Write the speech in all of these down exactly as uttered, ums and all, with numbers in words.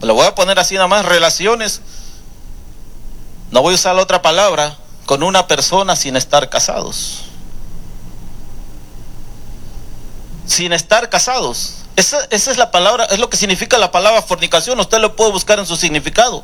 lo voy a poner así nada más, relaciones, no voy a usar la otra palabra, con una persona sin estar casados. Sin estar casados. Esa, esa es la palabra, es lo que significa la palabra fornicación. Usted lo puede buscar en su significado.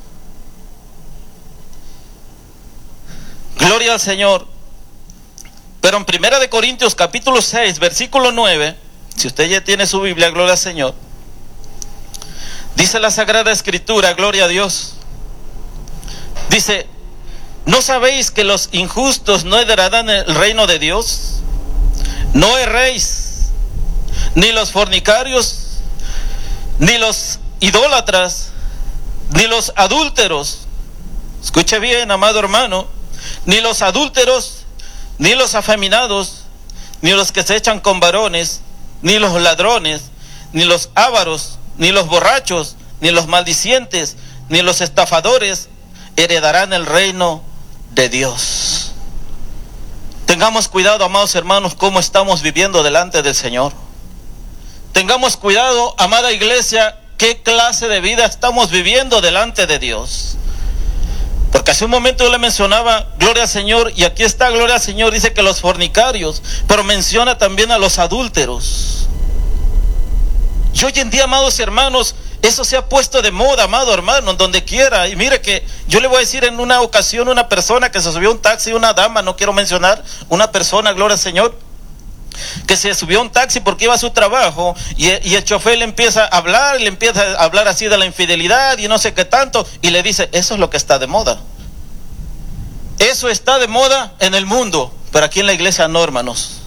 Gloria al Señor. Pero en Primera de Corintios capítulo seis, versículo nueve, si usted ya tiene su Biblia, gloria al Señor, dice la Sagrada Escritura, gloria a Dios, dice: ¿no sabéis que los injustos no heredarán el reino de Dios? No erréis, ni los fornicarios, ni los idólatras, ni los adúlteros, escuche bien, amado hermano, ni los adúlteros, ni los afeminados, ni los que se echan con varones, ni los ladrones, ni los ávaros, ni los borrachos, ni los maldicientes, ni los estafadores heredarán el reino de Dios. Tengamos cuidado, amados hermanos, cómo estamos viviendo delante del Señor. Tengamos cuidado, amada iglesia, qué clase de vida estamos viviendo delante de Dios. Porque hace un momento yo le mencionaba, gloria al Señor, y aquí está, gloria al Señor, dice que los fornicarios, pero menciona también a los adúlteros. Y hoy en día, amados hermanos, eso se ha puesto de moda, amado hermano, en donde quiera. Y mire que yo le voy a decir, en una ocasión una persona que se subió a un taxi, una dama, no quiero mencionar, una persona, gloria al Señor, que se subió a un taxi porque iba a su trabajo, y, y el chofer le empieza a hablar, y le empieza a hablar así de la infidelidad y no sé qué tanto, y le dice: eso es lo que está de moda. Eso está de moda en el mundo, pero aquí en la iglesia no, hermanos.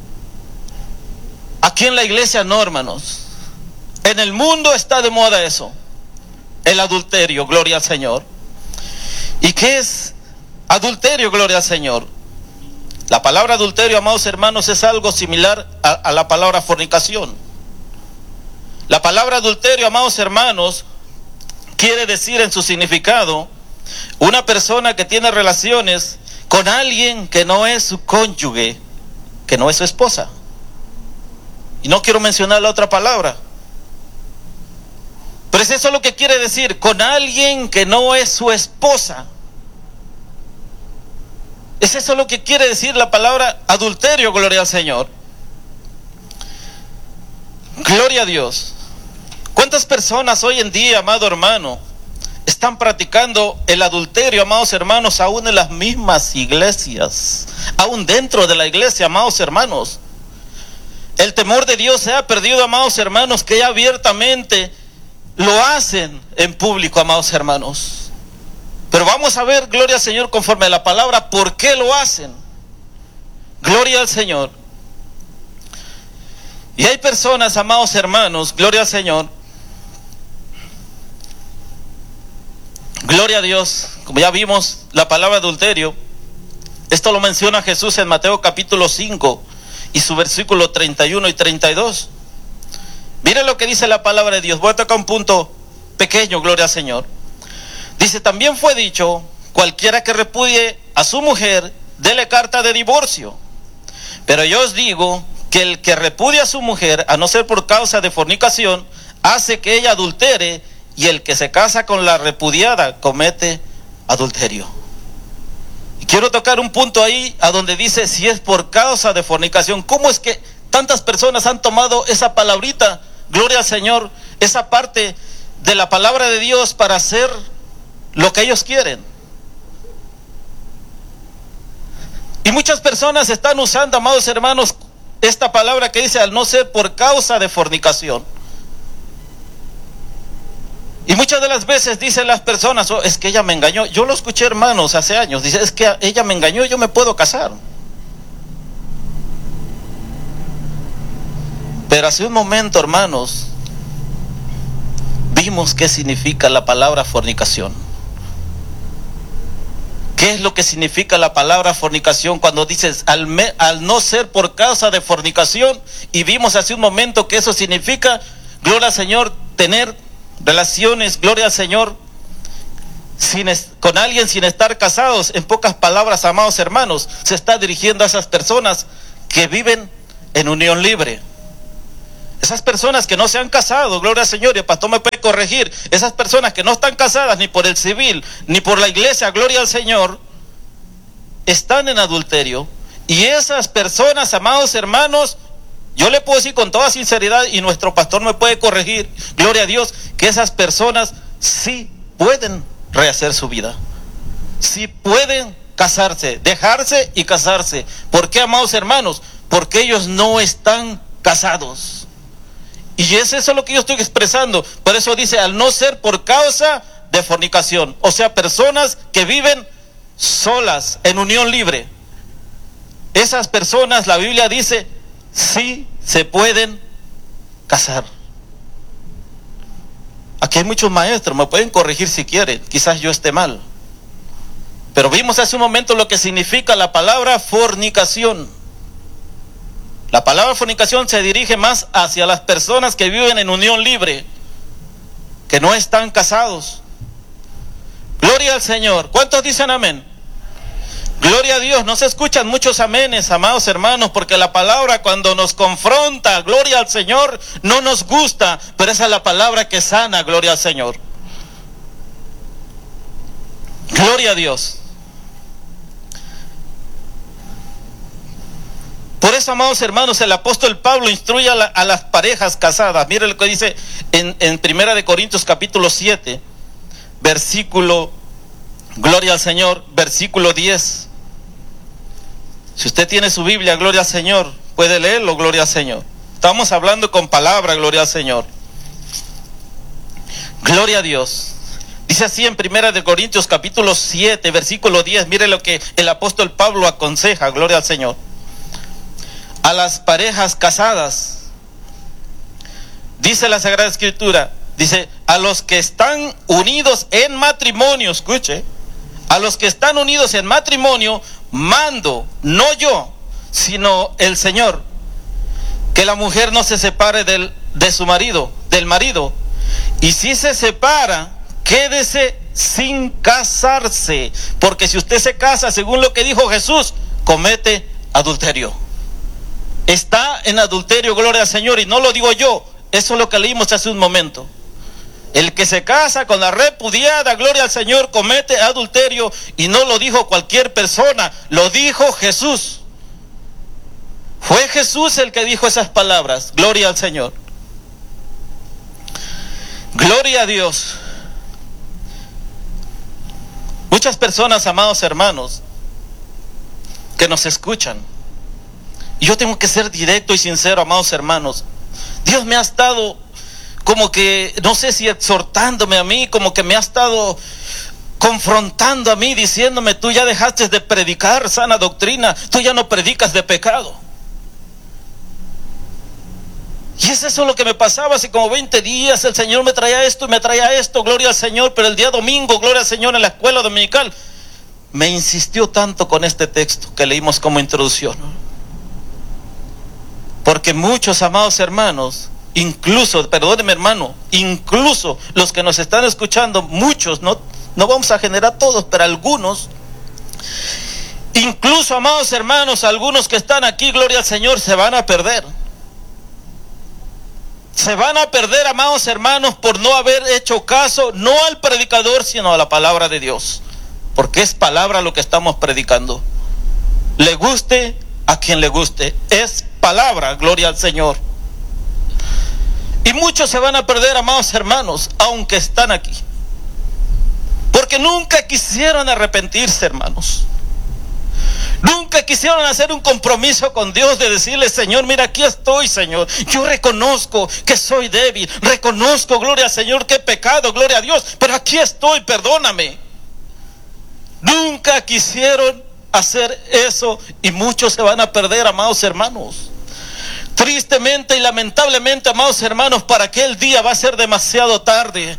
Aquí en la iglesia no, hermanos. En el mundo está de moda eso, el adulterio, gloria al Señor. ¿Y qué es adulterio, gloria al Señor? La palabra adulterio, amados hermanos, es algo similar a, a la palabra fornicación. La palabra adulterio, amados hermanos, quiere decir en su significado una persona que tiene relaciones con alguien que no es su cónyuge, que no es su esposa. Y no quiero mencionar la otra palabra, pero es eso lo que quiere decir, con alguien que no es su esposa. Es eso lo que quiere decir la palabra adulterio, gloria al Señor. Gloria a Dios. ¿Cuántas personas hoy en día, amado hermano, están practicando el adulterio, amados hermanos, aún en las mismas iglesias, aún dentro de la iglesia, amados hermanos? El temor de Dios se ha perdido, amados hermanos, que ya abiertamente lo hacen en público, amados hermanos. Pero vamos a ver, gloria al Señor, conforme a la palabra, ¿por qué lo hacen? Gloria al Señor. Y hay personas, amados hermanos, gloria al Señor, gloria a Dios, como ya vimos la palabra adulterio, esto lo menciona Jesús en Mateo capítulo cinco y su versículo treinta y uno y treinta y dos. Miren lo que dice la palabra de Dios. Voy a tocar un punto pequeño, gloria al Señor. Dice: también fue dicho, cualquiera que repudie a su mujer, dele carta de divorcio. Pero yo os digo que el que repudia a su mujer, a no ser por causa de fornicación, hace que ella adultere, y el que se casa con la repudiada comete adulterio. Y quiero tocar un punto ahí, a donde dice, si es por causa de fornicación. ¿Cómo es que tantas personas han tomado esa palabrita, gloria al Señor, esa parte de la palabra de Dios para hacer lo que ellos quieren? Y muchas personas están usando, amados hermanos, esta palabra que dice, al no ser por causa de fornicación. Y muchas de las veces dicen las personas, oh, es que ella me engañó. Yo lo escuché, hermanos, hace años. Dice, es que ella me engañó, yo me puedo casar. Pero hace un momento, hermanos, vimos qué significa la palabra fornicación. ¿Qué es lo que significa la palabra fornicación cuando dices al, me, al no ser por causa de fornicación? Y vimos hace un momento que eso significa, gloria al Señor, tener relaciones, gloria al Señor, sin, con alguien sin estar casados. En pocas palabras, amados hermanos, se está dirigiendo a esas personas que viven en unión libre. Esas personas que no se han casado, gloria al Señor, y el pastor me puede corregir, esas personas que no están casadas ni por el civil, ni por la iglesia, gloria al Señor, están en adulterio. Y esas personas, amados hermanos, yo le puedo decir con toda sinceridad, y nuestro pastor me puede corregir, gloria a Dios, que esas personas sí pueden rehacer su vida. Sí pueden casarse, dejarse y casarse. ¿Por qué, amados hermanos? Porque ellos no están casados. Y es eso lo que yo estoy expresando. Por eso dice, al no ser por causa de fornicación. O sea, personas que viven solas, en unión libre. Esas personas, la Biblia dice, sí se pueden casar. Aquí hay muchos maestros, me pueden corregir si quieren, quizás yo esté mal. Pero vimos hace un momento lo que significa la palabra fornicación. La palabra fornicación se dirige más hacia las personas que viven en unión libre, que no están casados. Gloria al Señor. ¿Cuántos dicen amén? Gloria a Dios. No se escuchan muchos amenes, amados hermanos, porque la palabra cuando nos confronta, gloria al Señor, no nos gusta, pero esa es la palabra que sana, gloria al Señor. Gloria a Dios. Por eso, amados hermanos, el apóstol Pablo instruye a, la, a las parejas casadas. Mire lo que dice en, en Primera de Corintios capítulo siete, versículo, gloria al Señor, versículo diez. Si usted tiene su Biblia, gloria al Señor, puede leerlo, gloria al Señor. Estamos hablando con palabra, gloria al Señor. Gloria a Dios. Dice así en Primera de Corintios capítulo siete, versículo diez. Mire lo que el apóstol Pablo aconseja, gloria al Señor. A las parejas casadas, dice la Sagrada Escritura, dice, a los que están unidos en matrimonio, escuche, a los que están unidos en matrimonio, mando, no yo, sino el Señor, que la mujer no se separe del, de su marido, del marido, y si se separa, quédese sin casarse, porque si usted se casa, según lo que dijo Jesús, comete adulterio. Está en adulterio, gloria al Señor, y no lo digo yo, eso es lo que leímos hace un momento. El que se casa con la repudiada, gloria al Señor, comete adulterio, y no lo dijo cualquier persona, lo dijo Jesús. Fue Jesús el que dijo esas palabras, gloria al Señor. Gloria a Dios. Muchas personas, amados hermanos, que nos escuchan, y yo tengo que ser directo y sincero, amados hermanos. Dios me ha estado como que, no sé si exhortándome a mí, como que me ha estado confrontando a mí, diciéndome, tú ya dejaste de predicar sana doctrina, tú ya no predicas de pecado. Y es eso lo que me pasaba hace como veinte días. El Señor me traía esto y me traía esto, gloria al Señor, pero el día domingo, gloria al Señor, en la escuela dominical, me insistió tanto con este texto que leímos como introducción. Porque muchos, amados hermanos, incluso, perdóneme hermano, incluso los que nos están escuchando, muchos, no, no vamos a generar todos, pero algunos, incluso, amados hermanos, algunos que están aquí, gloria al Señor, se van a perder. Se van a perder, amados hermanos, por no haber hecho caso, no al predicador, sino a la palabra de Dios. Porque es palabra lo que estamos predicando. Le guste a quien le guste, es palabra, gloria al Señor. Y muchos se van a perder, amados hermanos, aunque están aquí, porque nunca quisieron arrepentirse, hermanos. Nunca quisieron hacer un compromiso con Dios de decirle, Señor, mira, aquí estoy, Señor. Yo reconozco que soy débil, reconozco, gloria al Señor, que he pecado, gloria a Dios, pero aquí estoy, perdóname. Nunca quisieron hacer eso y muchos se van a perder, amados hermanos. Tristemente y lamentablemente, amados hermanos, para aquel día va a ser demasiado tarde.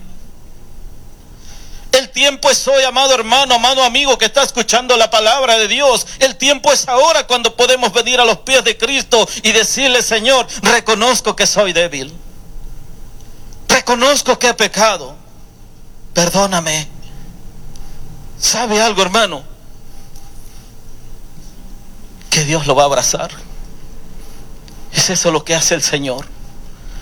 El tiempo es hoy, amado hermano, amado amigo que está escuchando la palabra de Dios. El tiempo es ahora cuando podemos venir a los pies de Cristo y decirle, Señor, reconozco que soy débil. Reconozco que he pecado. Perdóname. ¿Sabe algo, hermano? Que Dios lo va a abrazar. Es eso lo que hace el Señor.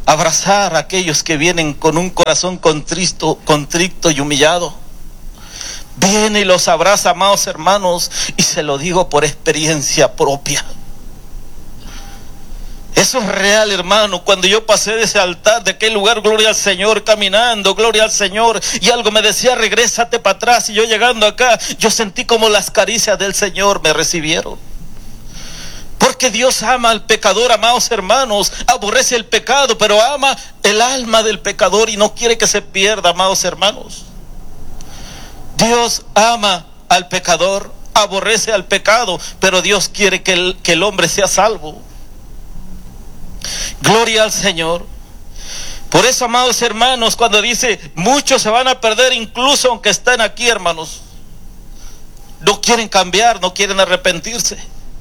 abrazar a aquellos que vienen con un corazón contrito, contrito y humillado. Viene y los abraza, amados hermanos, y se lo digo por experiencia propia. Eso es real, hermano. Cuando yo pasé de ese altar, de aquel lugar, gloria al Señor, caminando, gloria al Señor, y algo me decía, regrésate para atrás, y yo llegando acá, yo sentí como las caricias del Señor me recibieron. Porque Dios ama al pecador, amados hermanos, aborrece el pecado, pero ama el alma del pecador y no quiere que se pierda, amados hermanos. Dios ama al pecador, aborrece al pecado, pero Dios quiere que el, que el hombre sea salvo. Gloria al Señor. Por eso, amados hermanos, cuando dice muchos se van a perder, incluso aunque estén aquí, hermanos, no quieren cambiar, no quieren arrepentirse.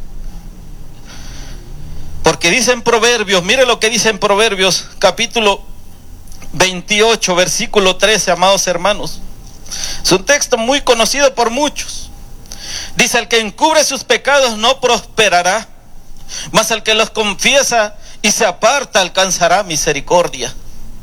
Porque dice en Proverbios, mire lo que dice en Proverbios capítulo veintiocho, versículo trece, amados hermanos. Es un texto muy conocido por muchos. Dice: el que encubre sus pecados no prosperará, mas el que los confiesa y se aparta alcanzará misericordia.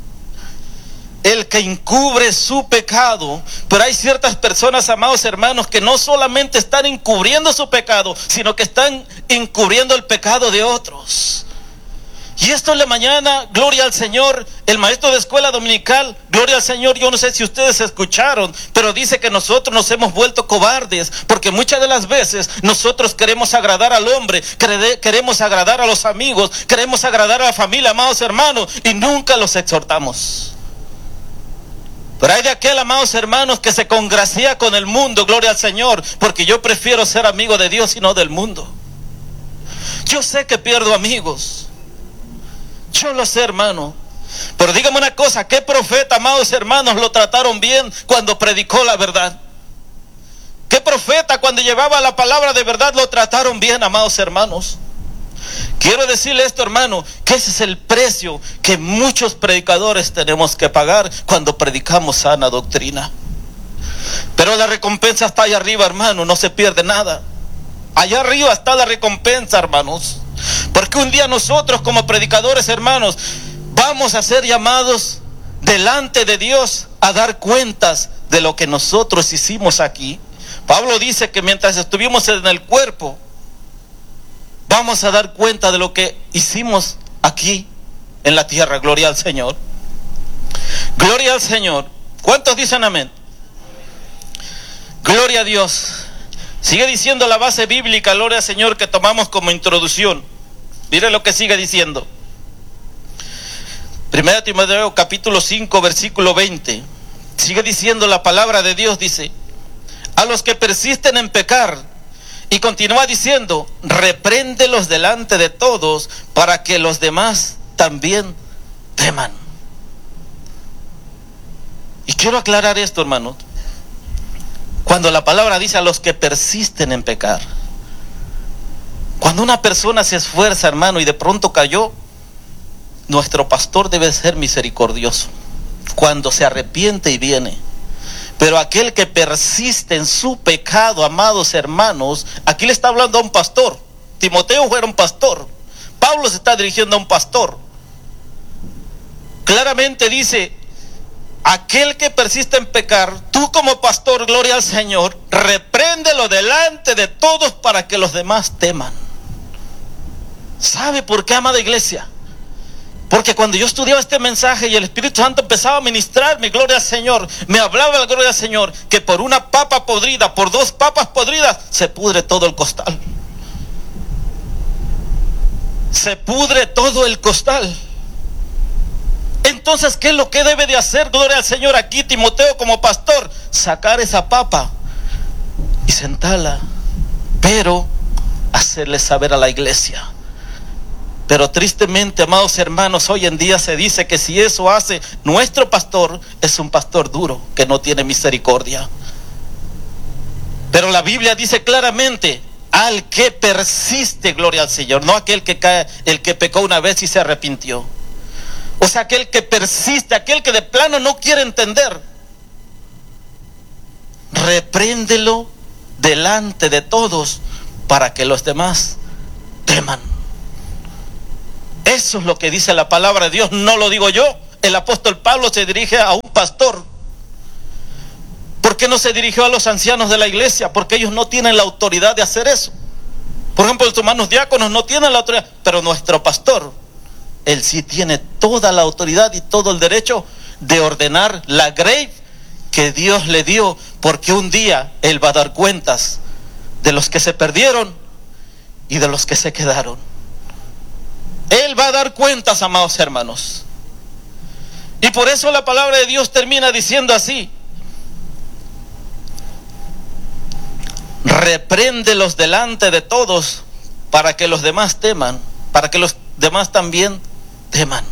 El que encubre su pecado. Pero hay ciertas personas, amados hermanos, que no solamente están encubriendo su pecado, sino que están encubriendo el pecado de otros. Y esto en la mañana, gloria al Señor, el maestro de escuela dominical, gloria al Señor, yo no sé si ustedes escucharon, pero dice que nosotros nos hemos vuelto cobardes, porque muchas de las veces nosotros queremos agradar al hombre, queremos agradar a los amigos, queremos agradar a la familia, amados hermanos, y nunca los exhortamos. Pero hay de aquel, amados hermanos, que se congracia con el mundo, gloria al Señor, porque yo prefiero ser amigo de Dios y no del mundo. Yo sé que pierdo amigos, yo lo sé, hermano, pero dígame una cosa, ¿qué profeta, amados hermanos, lo trataron bien cuando predicó la verdad? ¿Qué profeta cuando llevaba la palabra de verdad lo trataron bien, amados hermanos? Quiero decirle esto, hermano, que ese es el precio que muchos predicadores tenemos que pagar cuando predicamos sana doctrina. Pero la recompensa está allá arriba, hermano, no se pierde nada. Allá arriba está la recompensa, hermanos. Porque un día nosotros como predicadores, hermanos, vamos a ser llamados delante de Dios a dar cuentas de lo que nosotros hicimos aquí. Pablo dice que mientras estuvimos en el cuerpo, vamos a dar cuenta de lo que hicimos aquí en la tierra. Gloria al Señor. Gloria al Señor. ¿Cuántos dicen amén? Gloria a Dios. Sigue diciendo la base bíblica, gloria al Señor, que tomamos como introducción. Mire lo que sigue diciendo. Primera Timoteo capítulo cinco, versículo veinte. Sigue diciendo la palabra de Dios, dice: a los que persisten en pecar. Y continúa diciendo: repréndelos delante de todos, para que los demás también teman. Y quiero aclarar esto, hermano. Cuando la palabra dice a los que persisten en pecar, cuando una persona se esfuerza, hermano, y de pronto cayó, nuestro pastor debe ser misericordioso cuando se arrepiente y viene. Pero aquel que persiste en su pecado, amados hermanos, aquí le está hablando a un pastor. Timoteo era un pastor, Pablo se está dirigiendo a un pastor. Claramente dice: aquel que persiste en pecar, tú como pastor, gloria al Señor, repréndelo delante de todos para que los demás teman. ¿Sabe por qué, amada iglesia? Porque cuando yo estudiaba este mensaje y el Espíritu Santo empezaba a ministrarme, gloria al Señor, me hablaba la gloria al Señor, que por una papa podrida, por dos papas podridas, se pudre todo el costal. Se pudre todo el costal. Entonces, ¿qué es lo que debe de hacer, gloria al Señor, aquí Timoteo como pastor? Sacar esa papa y sentarla, pero hacerle saber a la iglesia. Pero tristemente, amados hermanos, hoy en día se dice que si eso hace nuestro pastor, es un pastor duro, que no tiene misericordia. Pero la Biblia dice claramente: al que persiste, gloria al Señor, no aquel que cae, el que pecó una vez y se arrepintió. O sea, aquel que persiste, aquel que de plano no quiere entender, repréndelo delante de todos para que los demás teman. Eso es lo que dice la palabra de Dios, no lo digo yo. El apóstol Pablo se dirige a un pastor. ¿Por qué no se dirigió a los ancianos de la iglesia? Porque ellos no tienen la autoridad de hacer eso. Por ejemplo, los hermanos diáconos no tienen la autoridad, pero nuestro pastor, él sí tiene toda la autoridad y todo el derecho de ordenar la grey que Dios le dio, porque un día él va a dar cuentas de los que se perdieron y de los que se quedaron. Él va a dar cuentas, amados hermanos. Y por eso la palabra de Dios termina diciendo así: repréndelos delante de todos para que los demás teman, para que los demás también teman.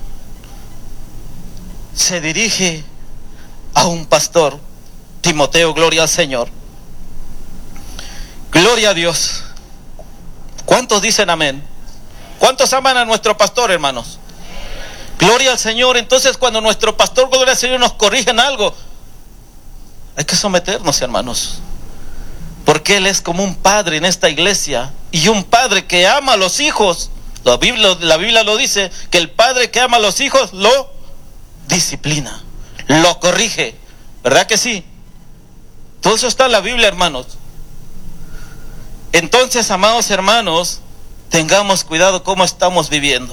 Se dirige a un pastor, Timoteo, gloria al Señor. Gloria a Dios. ¿Cuántos dicen amén? ¿Cuántos aman a nuestro pastor, hermanos? Gloria al Señor. Entonces, cuando nuestro pastor, gloria al Señor, nos corrige en algo, hay que someternos, hermanos, porque Él es como un padre en esta iglesia, y un padre que ama a los hijos. La Biblia, la Biblia lo dice, que el padre que ama a los hijos lo disciplina, lo corrige. ¿Verdad que sí? Todo eso está en la Biblia, hermanos. Entonces, amados hermanos, tengamos cuidado cómo estamos viviendo.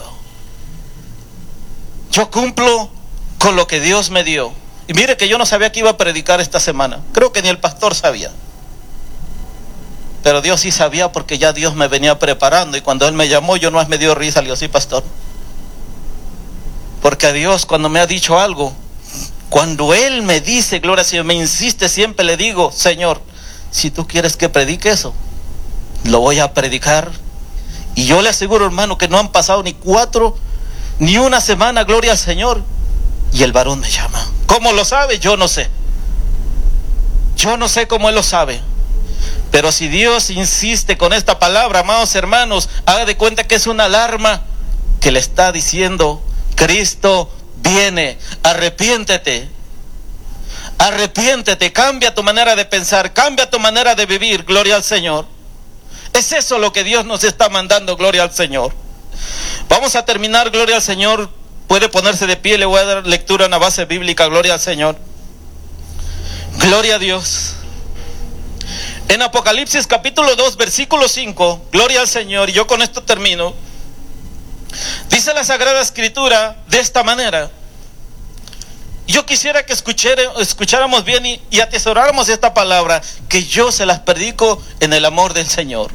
Yo cumplo con lo que Dios me dio. Y mire que yo no sabía que iba a predicar esta semana. Creo que ni el pastor sabía. Pero Dios sí sabía, porque ya Dios me venía preparando. Y cuando Él me llamó, yo no me dio risa. Le digo, sí, pastor. Porque a Dios, cuando me ha dicho algo, cuando Él me dice, gloria al Señor, me insiste, siempre le digo, Señor, si tú quieres que predique eso, lo voy a predicar. Y yo le aseguro, hermano, que no han pasado ni cuatro, ni una semana, gloria al Señor, y el varón me llama. ¿Cómo lo sabe? Yo no sé. Yo no sé cómo Él lo sabe. Pero si Dios insiste con esta palabra, amados hermanos, haga de cuenta que es una alarma que le está diciendo: Cristo viene, arrepiéntete. Arrepiéntete, cambia tu manera de pensar, cambia tu manera de vivir, gloria al Señor. Es eso lo que Dios nos está mandando, gloria al Señor. Vamos a terminar, gloria al Señor. Puede ponerse de pie, le voy a dar lectura en la base bíblica, gloria al Señor. Gloria a Dios. En Apocalipsis capítulo dos, versículo cinco, gloria al Señor, y yo con esto termino. Dice la Sagrada Escritura de esta manera. Yo quisiera que escucháramos bien y, y atesoráramos esta palabra, que yo se las predico en el amor del Señor.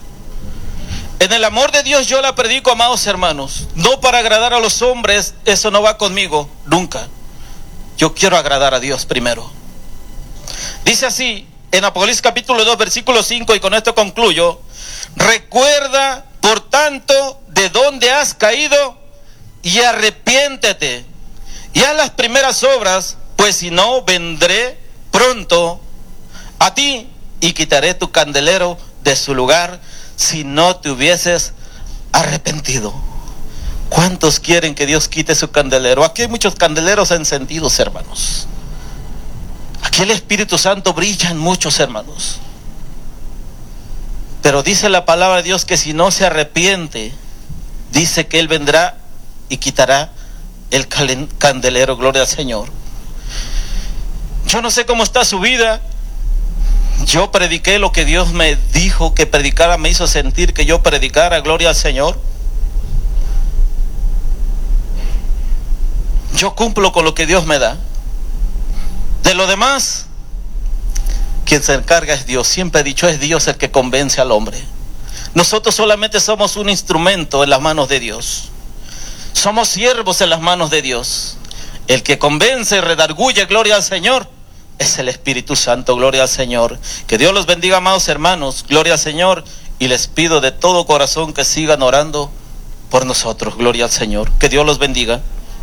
En el amor de Dios yo la predico, amados hermanos. No para agradar a los hombres, eso no va conmigo, nunca. Yo quiero agradar a Dios primero. Dice así, en Apocalipsis capítulo dos, versículo cinco, y con esto concluyo: recuerda, por tanto, de dónde has caído, y arrepiéntete, y haz las primeras obras, pues si no, vendré pronto a ti, y quitaré tu candelero de su lugar, si no te hubieses arrepentido. ¿Cuántos quieren que Dios quite su candelero? Aquí hay muchos candeleros encendidos, hermanos. Aquí el Espíritu Santo brilla en muchos, hermanos. Pero dice la palabra de Dios que si no se arrepiente, dice que Él vendrá y quitará el candelero, gloria al Señor. Yo no sé cómo está su vida. Yo prediqué lo que Dios me dijo que predicara, me hizo sentir que yo predicara, gloria al Señor. Yo cumplo con lo que Dios me da. De lo demás, quien se encarga es Dios. Siempre he dicho, es Dios el que convence al hombre. Nosotros solamente somos un instrumento en las manos de Dios. Somos siervos en las manos de Dios. El que convence y redarguye, gloria al Señor, es el Espíritu Santo, gloria al Señor. Que Dios los bendiga, amados hermanos, gloria al Señor. Y les pido de todo corazón que sigan orando por nosotros, gloria al Señor. Que Dios los bendiga.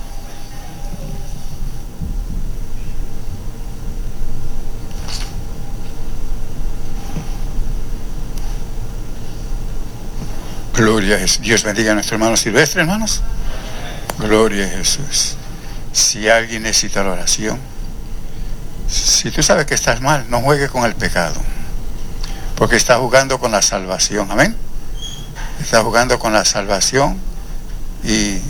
Gloria a Jesús. Dios bendiga a nuestro hermano Silvestre, hermanos. Gloria a Jesús. Si alguien necesita la oración, si tú sabes que estás mal, no juegues con el pecado, porque estás jugando con la salvación. Amén. Estás jugando con la salvación Y, y,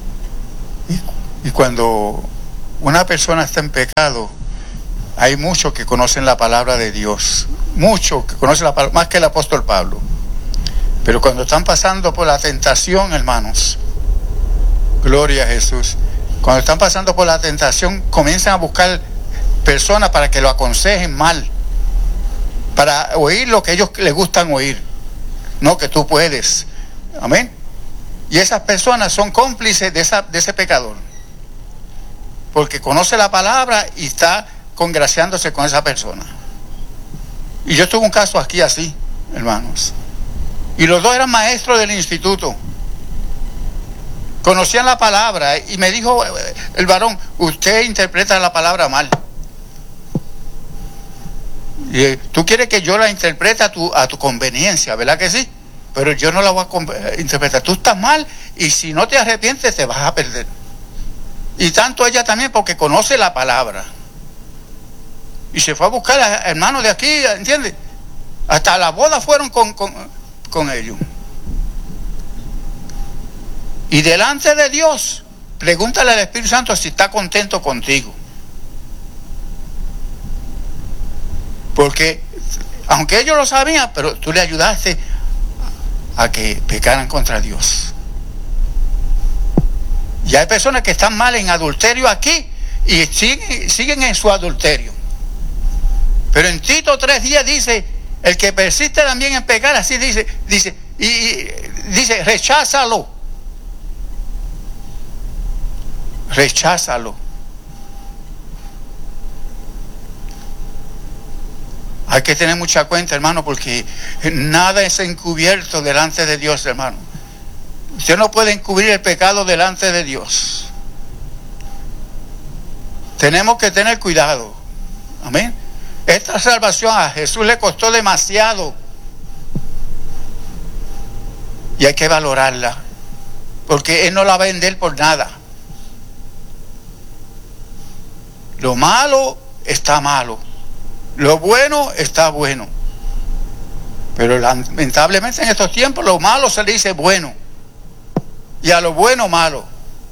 y cuando una persona está en pecado, hay muchos que conocen la palabra de Dios, muchos que conocen la palabra, más que el apóstol Pablo. Pero cuando están pasando por la tentación, hermanos, gloria a Jesús, cuando están pasando por la tentación, comienzan a buscar personas para que lo aconsejen mal, para oír lo que a ellos les gustan oír, no que tú puedes. Amén. Y esas personas son cómplices de, esa, de ese pecador, porque conoce la palabra y está congraciándose con esa persona. Y yo tuve un caso aquí así, hermanos, y los dos eran maestros del instituto, conocían la palabra, y me dijo el varón: usted interpreta la palabra mal. Y tú quieres que yo la interprete a tu, a tu conveniencia, ¿verdad que sí? Pero yo no la voy a interpretar. Tú estás mal, y si no te arrepientes te vas a perder. Y tanto ella también, porque conoce la palabra. Y se fue a buscar a hermanos de aquí, ¿entiendes? Hasta la boda fueron con, con, con ellos. Y delante de Dios, pregúntale al Espíritu Santo si está contento contigo. Porque, aunque ellos lo sabían, pero tú le ayudaste a que pecaran contra Dios. Y hay personas que están mal en adulterio aquí y siguen, siguen en su adulterio. Pero en Tito tres diez dice: el que persiste también en pecar, así dice, dice, y, y dice, recházalo. Recházalo. Hay que tener mucha cuenta, hermano, porque nada es encubierto delante de Dios, hermano. Usted no puede encubrir el pecado delante de Dios. Tenemos que tener cuidado. Amén. Esta salvación a Jesús le costó demasiado. Y hay que valorarla, porque Él no la va a vender por nada. Lo malo está malo, lo bueno está bueno. Pero lamentablemente en estos tiempos lo malo se le dice bueno, y a lo bueno malo.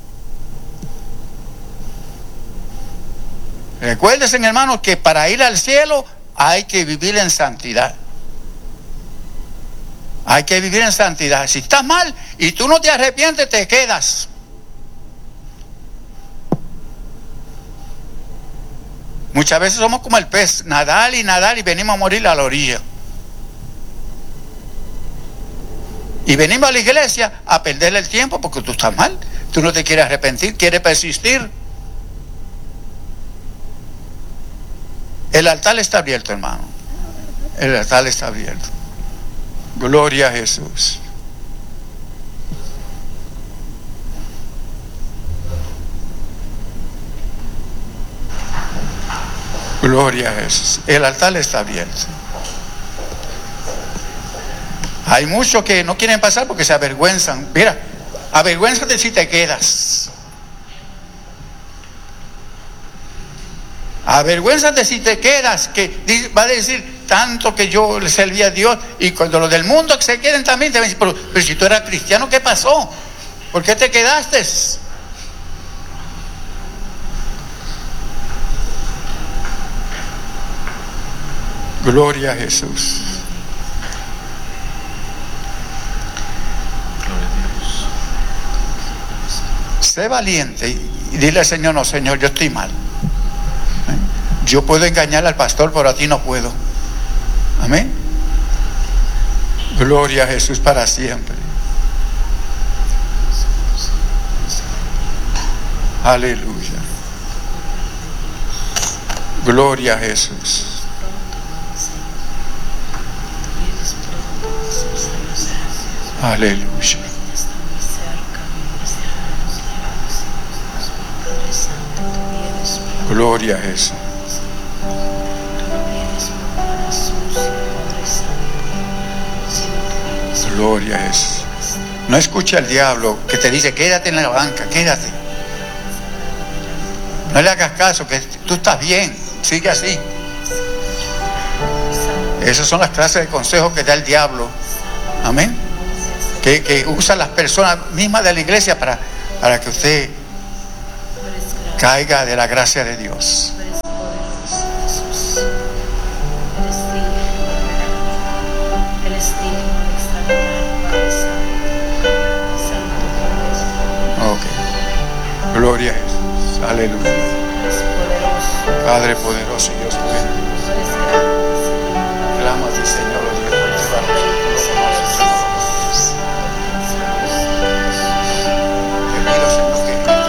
Recuérdense, hermanos, que para ir al cielo hay que vivir en santidad. Hay que vivir en santidad. Si estás mal y tú no te arrepientes, te quedas. Muchas veces somos como el pez, nadar y nadar y venimos a morir a la orilla. Y venimos a la iglesia a perder el tiempo porque tú estás mal. Tú no te quieres arrepentir, quieres persistir. El altar está abierto, hermano. El altar está abierto. Gloria a Jesús. Gloria a Jesús. El altar está abierto. Hay muchos que no quieren pasar porque se avergüenzan. Mira, avergüénzate si te quedas. Avergüénzate si te quedas, que va a decir tanto que yo le serví a Dios, y cuando los del mundo se queden también te van a decir: pero, pero si tú eras cristiano, ¿qué pasó? ¿Por qué te quedaste? Gloria a Jesús. Gloria a Dios. Sé valiente y dile al Señor: no, Señor, yo estoy mal. Yo puedo engañar al pastor, pero a ti no puedo. Amén. Gloria a Jesús para siempre. Aleluya. Gloria a Jesús. Aleluya. Gloria a Jesús. Gloria a Jesús. No escuche al diablo que te dice: quédate en la banca, quédate. No le hagas caso, que tú estás bien, sigue así. Esas son las clases de consejos que da el diablo. Amén. que, que usa las personas mismas de la iglesia para, para que usted caiga de la gracia de Dios. Ok. Gloria a Jesús. Aleluya. Padre poderoso y Dios bueno. Clama a ti, Señor.